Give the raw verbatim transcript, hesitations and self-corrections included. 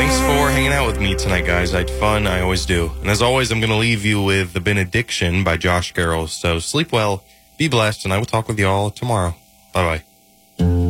Thanks for hanging out with me tonight, guys. I had fun. I always do. And as always, I'm going to leave you with The Benediction by Josh Garrels. So sleep well, be blessed, and I will talk with you all tomorrow. Bye-bye.